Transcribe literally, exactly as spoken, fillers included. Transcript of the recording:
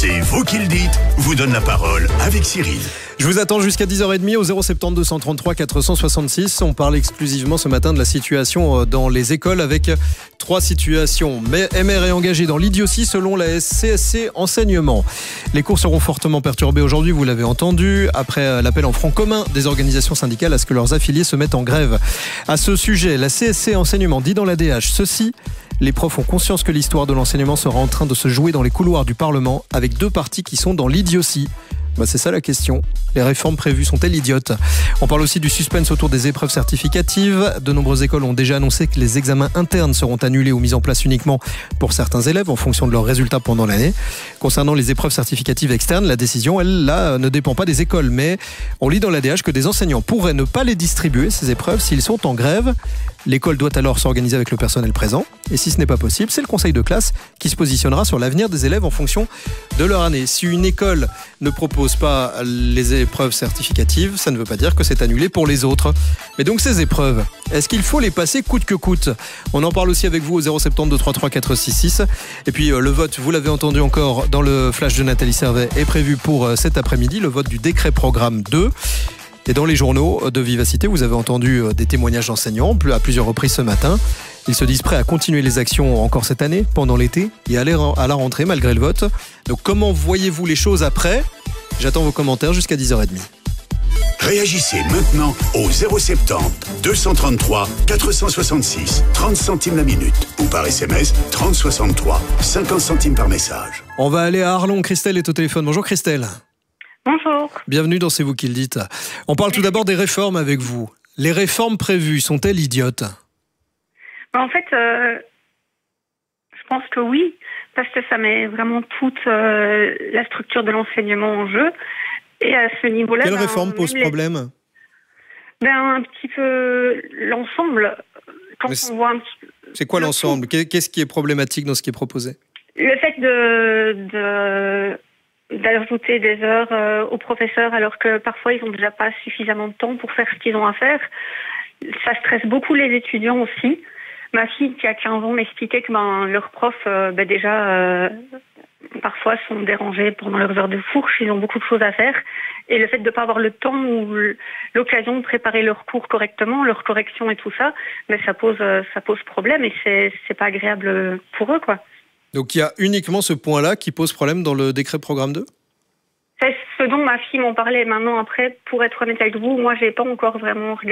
C'est vous qui le dites, vous donne la parole avec Cyril. Je vous attends jusqu'à dix heures trente au zéro sept deux trois trois quatre six six. On parle exclusivement ce matin de la situation dans les écoles avec trois situations. Mais M R est engagé dans l'idiotie selon la C S C Enseignement. Les cours seront fortement perturbés aujourd'hui, vous l'avez entendu, après l'appel en front commun des organisations syndicales à ce que leurs affiliés se mettent en grève. À ce sujet, la C S C Enseignement dit dans l'A D H ceci: les profs ont conscience que l'histoire de l'enseignement sera en train de se jouer dans les couloirs du Parlement avec deux partis qui sont dans l'idiotie. Bah c'est ça la question. Les réformes prévues sont-elles idiotes? On parle aussi du suspense autour des épreuves certificatives. De nombreuses écoles ont déjà annoncé que les examens internes seront annulés ou mis en place uniquement pour certains élèves en fonction de leurs résultats pendant l'année. Concernant les épreuves certificatives externes, la décision, elle, là, ne dépend pas des écoles. Mais on lit dans l'A D H que des enseignants pourraient ne pas les distribuer, ces épreuves, s'ils sont en grève. L'école doit alors s'organiser avec le personnel présent. Et si ce n'est pas possible, c'est le conseil de classe qui se positionnera sur l'avenir des élèves en fonction de leur année. Si une école ne propose pas les épreuves certificatives, ça ne veut pas dire que c'est annulé pour les autres. Mais donc ces épreuves, est-ce qu'il faut les passer coûte que coûte? On en parle aussi avec vous au zéro sept deux trois trois quatre six six. Et puis le vote, vous l'avez entendu encore dans le flash de Nathalie Servet, est prévu pour cet après-midi, le vote du décret programme deux. Et dans les journaux de Vivacité, vous avez entendu des témoignages d'enseignants à plusieurs reprises ce matin. Ils se disent prêts à continuer les actions encore cette année, pendant l'été, et aller à la rentrée malgré le vote. Donc comment voyez-vous les choses après? J'attends vos commentaires jusqu'à dix heures trente. Réagissez maintenant au zéro sept deux trois trois quatre six six, trente centimes la minute, ou par S M S trente soixante-trois, cinquante centimes par message. On va aller à Arlon. Christelle est au téléphone. Bonjour Christelle. Bonjour. Bienvenue dans C'est vous qui le dites. On parle tout d'abord des réformes avec vous. Les réformes prévues sont-elles idiotes? En fait, euh, je pense que oui, parce que ça met vraiment toute euh, la structure de l'enseignement en jeu. Et à ce niveau-là... Quelle ben, réforme pose les... problème? Ben, un petit peu l'ensemble. Quand Mais on voit un petit... C'est quoi l'ensemble? Qu'est-ce qui est problématique dans ce qui est proposé? Le fait de... de... d'ajouter des heures euh, aux professeurs alors que parfois ils n'ont déjà pas suffisamment de temps pour faire ce qu'ils ont à faire. Ça stresse beaucoup les étudiants aussi. Ma fille qui a quinze ans m'expliquait que ben, leurs profs euh, ben, déjà euh, parfois sont dérangés pendant leurs heures de fourche, ils ont beaucoup de choses à faire. Et le fait de ne pas avoir le temps ou l'occasion de préparer leurs cours correctement, leurs corrections et tout ça, ben, ça pose, ça pose problème et c'est, c'est pas agréable pour eux, quoi. Donc il y a uniquement ce point-là qui pose problème dans le décret programme deux? C'est ce dont ma fille m'en parlait. Maintenant, après, pour être honnête avec vous, moi, j'ai pas encore vraiment regardé